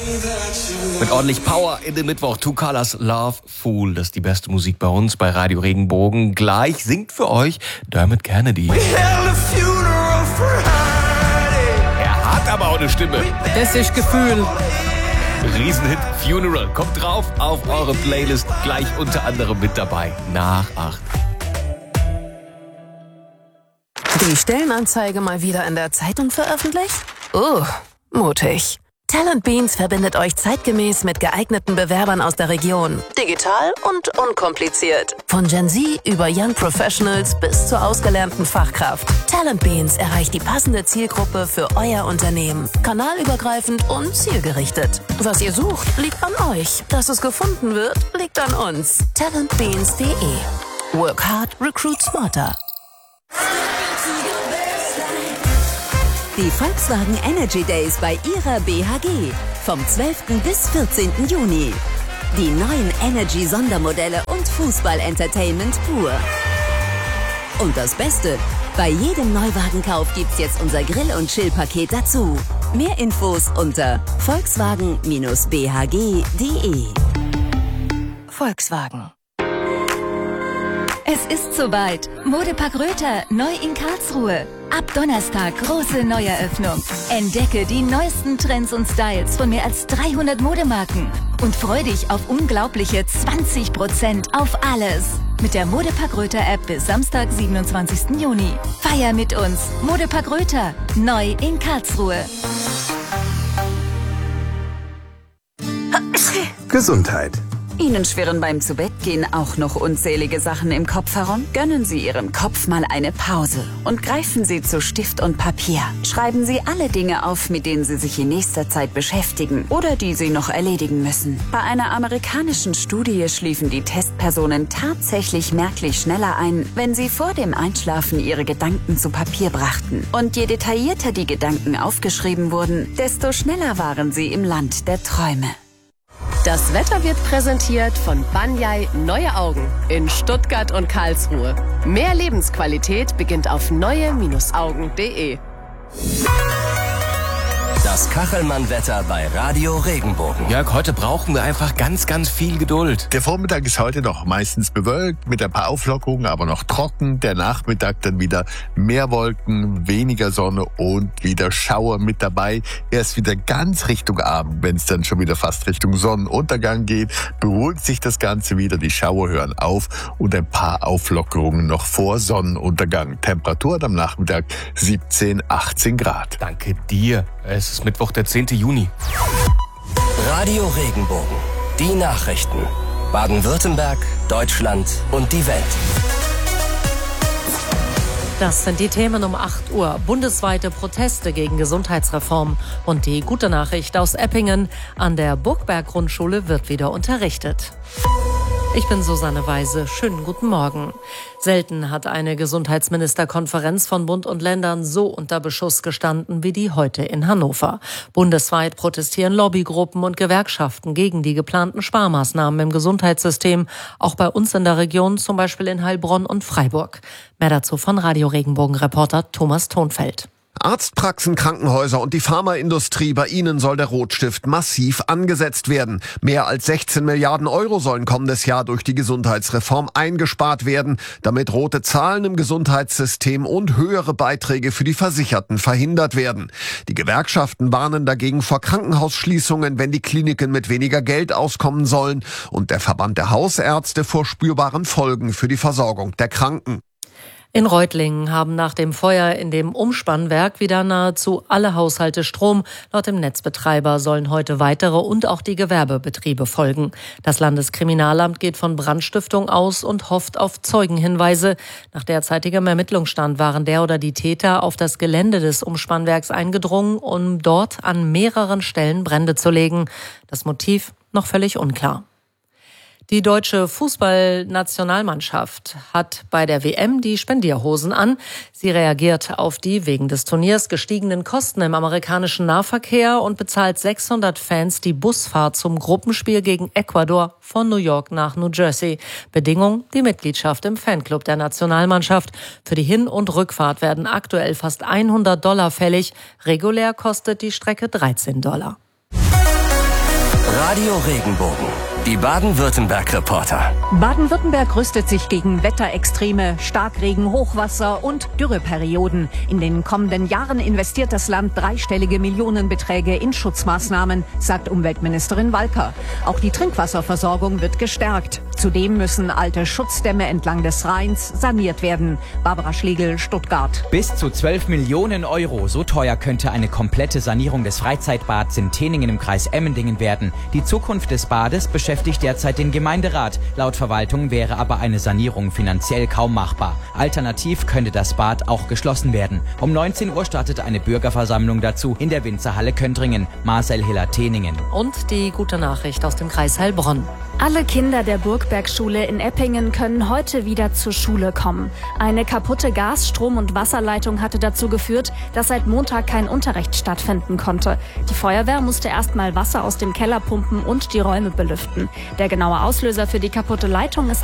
Mit ordentlich Power in den Mittwoch. Two Colors, Love, Fool. Das ist die beste Musik bei uns, bei Radio Regenbogen. Gleich singt für euch Dermot Kennedy. Er hat aber auch eine Stimme. Das ist Gefühl. Riesenhit Funeral. Kommt drauf auf eure Playlist. Gleich unter anderem mit dabei. Nach 8. Die Stellenanzeige mal wieder in der Zeitung veröffentlicht? Mutig. Talent Beans verbindet euch zeitgemäß mit geeigneten Bewerbern aus der Region. Digital und unkompliziert. Von Gen Z über Young Professionals bis zur ausgelernten Fachkraft. Talent Beans erreicht die passende Zielgruppe für euer Unternehmen. Kanalübergreifend und zielgerichtet. Was ihr sucht, liegt an euch. Dass es gefunden wird, liegt an uns. Talentbeans.de. Work hard, recruit smarter. Die Volkswagen Energy Days bei ihrer BHG. Vom 12. bis 14. Juni. Die neuen Energy-Sondermodelle und Fußball-Entertainment pur. Und das Beste, bei jedem Neuwagenkauf gibt's jetzt unser Grill- und Chill-Paket dazu. Mehr Infos unter volkswagen-bhg.de. Volkswagen. Es ist soweit. Modepark Röther, neu in Karlsruhe. Ab Donnerstag große Neueröffnung. Entdecke die neuesten Trends und Styles von mehr als 300 Modemarken. Und freu dich auf unglaubliche 20% auf alles. Mit der Modepark Röther App bis Samstag, 27. Juni. Feier mit uns. Modepark Röther, neu in Karlsruhe. Gesundheit. Ihnen schwirren beim Zubettgehen auch noch unzählige Sachen im Kopf herum? Gönnen Sie Ihrem Kopf mal eine Pause und greifen Sie zu Stift und Papier. Schreiben Sie alle Dinge auf, mit denen Sie sich in nächster Zeit beschäftigen oder die Sie noch erledigen müssen. Bei einer amerikanischen Studie schliefen die Testpersonen tatsächlich merklich schneller ein, wenn sie vor dem Einschlafen ihre Gedanken zu Papier brachten. Und je detaillierter die Gedanken aufgeschrieben wurden, desto schneller waren sie im Land der Träume. Das Wetter wird präsentiert von Banyai Neue Augen in Stuttgart und Karlsruhe. Mehr Lebensqualität beginnt auf neue-augen.de. Das Kachelmann-Wetter bei Radio Regenbogen. Jörg, heute brauchen wir einfach ganz, ganz viel Geduld. Der Vormittag ist heute noch meistens bewölkt, mit ein paar Auflockerungen, aber noch trocken. Der Nachmittag dann wieder mehr Wolken, weniger Sonne und wieder Schauer mit dabei. Erst wieder ganz Richtung Abend, wenn es dann schon wieder fast Richtung Sonnenuntergang geht, beruhigt sich das Ganze wieder. Die Schauer hören auf und ein paar Auflockerungen noch vor Sonnenuntergang. Temperatur am Nachmittag 17, 18 Grad. Danke dir. Es ist Mittwoch, der 10. Juni. Radio Regenbogen. Die Nachrichten. Baden-Württemberg, Deutschland und die Welt. Das sind die Themen um 8 Uhr. Bundesweite Proteste gegen Gesundheitsreform. Und die gute Nachricht aus Eppingen. An der Burgberg-Grundschule wird wieder unterrichtet. Ich bin Susanne Weise. Schönen guten Morgen. Selten hat eine Gesundheitsministerkonferenz von Bund und Ländern so unter Beschuss gestanden wie die heute in Hannover. Bundesweit protestieren Lobbygruppen und Gewerkschaften gegen die geplanten Sparmaßnahmen im Gesundheitssystem. Auch bei uns in der Region, zum Beispiel in Heilbronn und Freiburg. Mehr dazu von Radio Regenbogen-Reporter Thomas Thonfeld. Arztpraxen, Krankenhäuser und die Pharmaindustrie, bei ihnen soll der Rotstift massiv angesetzt werden. Mehr als 16 Milliarden Euro sollen kommendes Jahr durch die Gesundheitsreform eingespart werden, damit rote Zahlen im Gesundheitssystem und höhere Beiträge für die Versicherten verhindert werden. Die Gewerkschaften warnen dagegen vor Krankenhausschließungen, wenn die Kliniken mit weniger Geld auskommen sollen, und der Verband der Hausärzte vor spürbaren Folgen für die Versorgung der Kranken. In Reutlingen haben nach dem Feuer in dem Umspannwerk wieder nahezu alle Haushalte Strom. Laut dem Netzbetreiber sollen heute weitere und auch die Gewerbebetriebe folgen. Das Landeskriminalamt geht von Brandstiftung aus und hofft auf Zeugenhinweise. Nach derzeitigem Ermittlungsstand waren der oder die Täter auf das Gelände des Umspannwerks eingedrungen, um dort an mehreren Stellen Brände zu legen. Das Motiv noch völlig unklar. Die deutsche Fußballnationalmannschaft hat bei der WM die Spendierhosen an. Sie reagiert auf die wegen des Turniers gestiegenen Kosten im amerikanischen Nahverkehr und bezahlt 600 Fans die Busfahrt zum Gruppenspiel gegen Ecuador von New York nach New Jersey. Bedingung: die Mitgliedschaft im Fanclub der Nationalmannschaft. Für die Hin- und Rückfahrt werden aktuell fast $100 fällig. Regulär kostet die Strecke $13. Radio Regenbogen. Die Baden-Württemberg-Reporter. Baden-Württemberg rüstet sich gegen Wetterextreme, Starkregen, Hochwasser und Dürreperioden. In den kommenden Jahren investiert das Land dreistellige Millionenbeträge in Schutzmaßnahmen, sagt Umweltministerin Walker. Auch die Trinkwasserversorgung wird gestärkt. Zudem müssen alte Schutzdämme entlang des Rheins saniert werden. Barbara Schlegel, Stuttgart. Bis zu 12 Millionen Euro. So teuer könnte eine komplette Sanierung des Freizeitbads in Teningen im Kreis Emmendingen werden. Die Zukunft des Bades beschäftigt derzeit den Gemeinderat. Laut Verwaltung wäre aber eine Sanierung finanziell kaum machbar. Alternativ könnte das Bad auch geschlossen werden. Um 19 Uhr startet eine Bürgerversammlung dazu in der Winzerhalle Köntringen. Marcel Hiller-Teningen. Und die gute Nachricht aus dem Kreis Heilbronn. Alle Kinder der Burgbergschule in Eppingen können heute wieder zur Schule kommen. Eine kaputte Gas-, Strom- und Wasserleitung hatte dazu geführt, dass seit Montag kein Unterricht stattfinden konnte. Die Feuerwehr musste erstmal Wasser aus dem Keller pumpen und die Räume belüften. Der genaue Auslöser für die kaputte Leitung ist